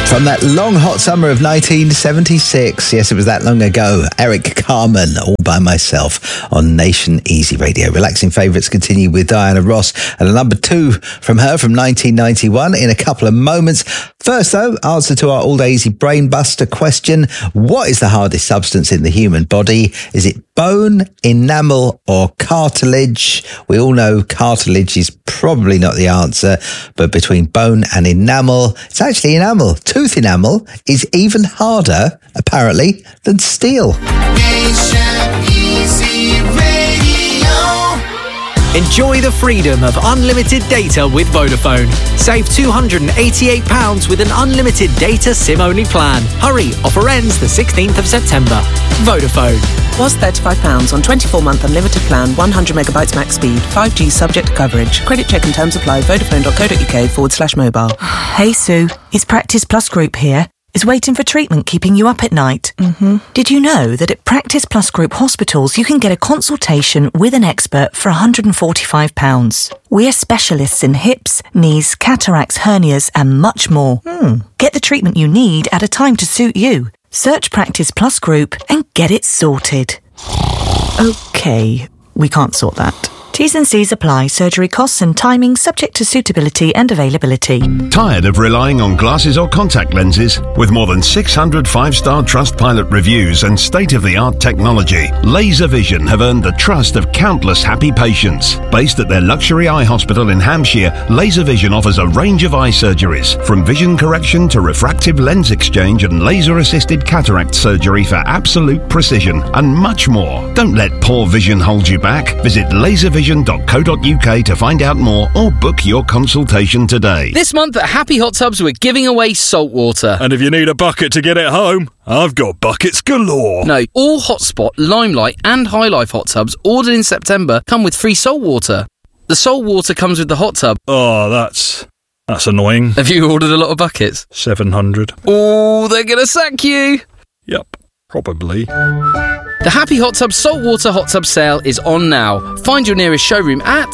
From that long hot summer of 1976, yes, it was that long ago, Eric Carmen, All By Myself on Nation Easy Radio. Relaxing favourites continue with Diana Ross and a number 2 from her from 1991 in a couple of moments. First, though, answer to our All Day Easy Brain Buster question. What is the hardest substance in the human body? Is it bone, enamel or cartilage? We all know cartilage is probably not the answer, but between bone and enamel, it's actually enamel. Tooth enamel is even harder, apparently, than steel. Nation Easy Radio. Enjoy the freedom of unlimited data with Vodafone. Save £288 with an unlimited data SIM-only plan. Hurry, offer ends the 16th of September. Vodafone. Was £35 on 24-month unlimited plan, 100 megabytes max speed, 5G subject to coverage. Credit check and terms apply. Vodafone.co.uk/mobile. Hey Sue, it's Practice Plus Group here. Is waiting for treatment keeping you up at night? Did you know that at Practice Plus Group hospitals you can get a consultation with an expert for £145? We're specialists in hips, knees, cataracts, hernias and much more. Get the treatment you need at a time to suit you. Search Practice Plus Group and get it sorted. OK, we can't sort that. T's and C's apply. Surgery costs and timing subject to suitability and availability. Tired of relying on glasses or contact lenses? With more than 600 5-star Trustpilot reviews and state-of-the-art technology, Laser Vision have earned the trust of countless happy patients. Based at their luxury eye hospital in Hampshire, Laser Vision offers a range of eye surgeries, from vision correction to refractive lens exchange and laser-assisted cataract surgery for absolute precision, and much more. Don't let poor vision hold you back. Visit laservision.co.uk to find out more or book your consultation today. This month at Happy Hot Tubs, we're giving away salt water. And if you need a bucket to get it home, I've got buckets galore. No, all Hotspot, Limelight and High Life hot tubs ordered in September come with free salt water. The salt water comes with the hot tub. Oh, that's annoying. Have you ordered a lot of buckets? 700. Oh, they're going to sack you. Yep, probably. The Happy Hot Tub Saltwater Hot Tub Sale is on now. Find your nearest showroom at